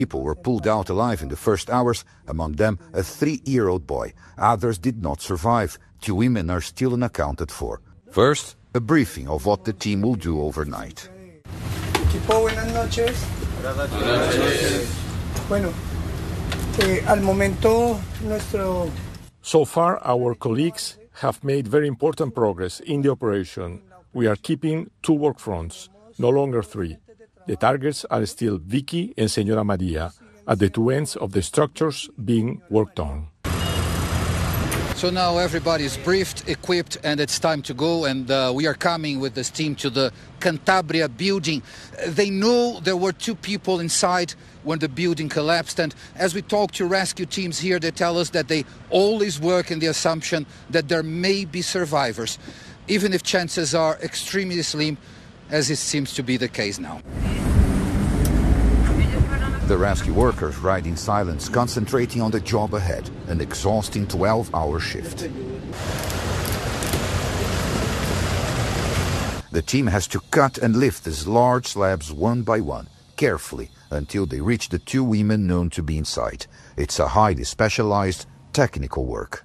People were pulled out alive in the first hours, among them a 3-year-old boy. Others did not survive. 2 women are still unaccounted for. First, a briefing of what the team will do overnight. Equipo, buenas noches. Buenas noches. Bueno, al momento nuestro... So far, our colleagues have made very important progress in the operation. We are keeping 2 work fronts, no longer 3. The targets are still Vicky and Señora Maria, at the 2 ends of the structures being worked on. So now everybody is briefed, equipped, and it's time to go. And we are coming with this team to the Cantabria building. They know there were 2 people inside when the building collapsed. And as we talk to rescue teams here, they tell us that they always work in the assumption that there may be survivors, even if chances are extremely slim, as it seems to be the case now. The rescue workers ride in silence, concentrating on the job ahead, an exhausting 12-hour shift. The team has to cut and lift these large slabs one by one, carefully, until they reach the 2 women known to be inside. It's a highly specialized, technical work.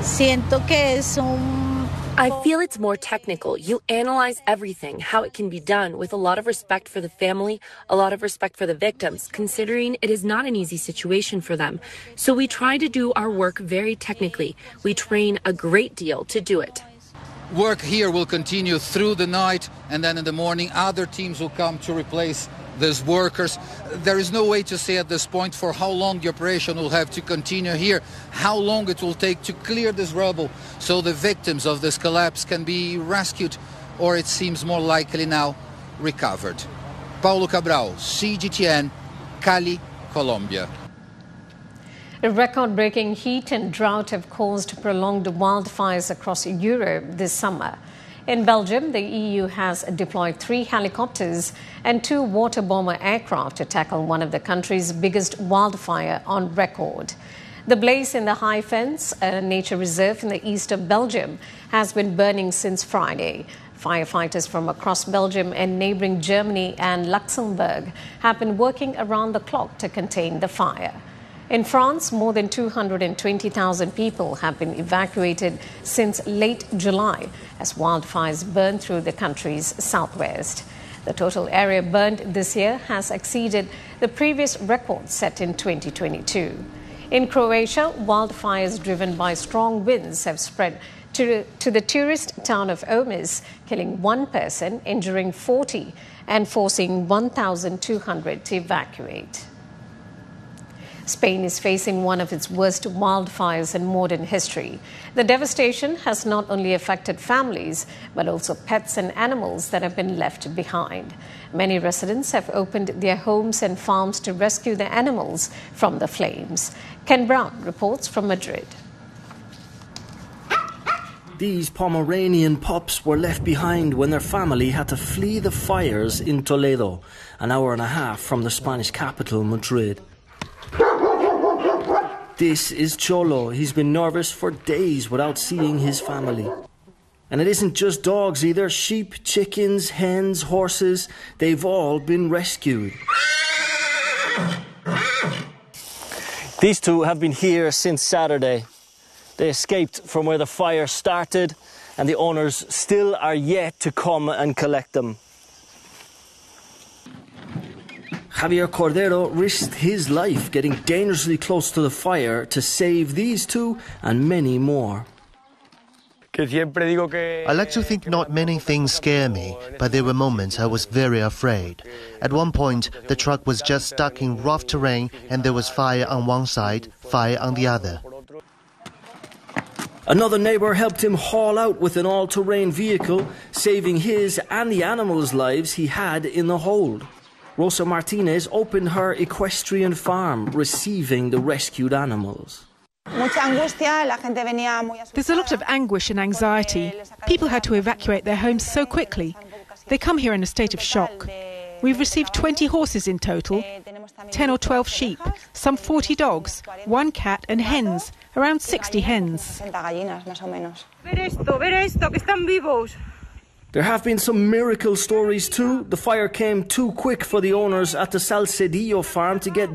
I feel it's more technical. You analyze everything, how it can be done, with a lot of respect for the family, a lot of respect for the victims, considering it is not an easy situation for them. So we try to do our work very technically. We train a great deal to do it. Work here will continue through the night, and then in the morning other teams will come to replace these workers. There is no way to say at this point for how long the operation will have to continue here, how long it will take to clear this rubble so the victims of this collapse can be rescued, or it seems more likely now, recovered. Paulo Cabral, CGTN, Cali, Colombia. A record-breaking heat and drought have caused prolonged wildfires across Europe this summer. In Belgium, the EU has deployed 3 helicopters and 2 water bomber aircraft to tackle one of the country's biggest wildfire on record. The blaze in the High Fens, a nature reserve in the east of Belgium, has been burning since Friday. Firefighters from across Belgium and neighboring Germany and Luxembourg have been working around the clock to contain the fire. In France, more than 220,000 people have been evacuated since late July as wildfires burn through the country's southwest. The total area burned this year has exceeded the previous record set in 2022. In Croatia, wildfires driven by strong winds have spread to the tourist town of Omiš, killing 1 person, injuring 40, and forcing 1,200 to evacuate. Spain is facing one of its worst wildfires in modern history. The devastation has not only affected families, but also pets and animals that have been left behind. Many residents have opened their homes and farms to rescue the animals from the flames. Ken Brown reports from Madrid. These Pomeranian pups were left behind when their family had to flee the fires in Toledo, an hour and a half from the Spanish capital, Madrid. This is Cholo. He's been nervous for days without seeing his family. And it isn't just dogs either. Sheep, chickens, hens, horses, they've all been rescued. These 2 have been here since Saturday. They escaped from where the fire started, and the owners still are yet to come and collect them. Javier Cordero risked his life getting dangerously close to the fire to save these 2 and many more. I like to think not many things scare me, but there were moments I was very afraid. At one point, the truck was just stuck in rough terrain and there was fire on one side, fire on the other. Another neighbour helped him haul out with an all-terrain vehicle, saving his and the animals' lives he had in the hold. Rosa Martinez opened her equestrian farm, receiving the rescued animals. There's a lot of anguish and anxiety. People had to evacuate their homes so quickly. They come here in a state of shock. We've received 20 horses in total, 10 or 12 sheep, some 40 dogs, 1 cat and hens, around 60 hens. There have been some miracle stories too. The fire came too quick for the owners at the Salcedillo farm to get